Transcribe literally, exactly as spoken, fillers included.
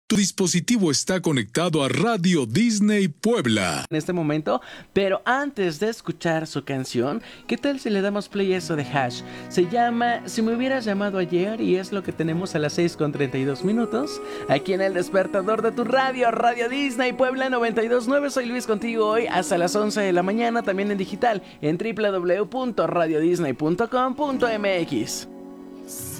Tu dispositivo está conectado a Radio Disney Puebla. En este momento, pero antes de escuchar su canción, ¿qué tal si le damos play a eso de Hash? Se llama Si me hubieras llamado ayer y es lo que tenemos a las seis con treinta y dos minutos. Aquí en el despertador de tu radio, Radio Disney Puebla noventa y dos punto nueve. Soy Luis contigo hoy hasta las once de la mañana, también en digital en doble u doble u doble u punto radio disney punto com punto m x.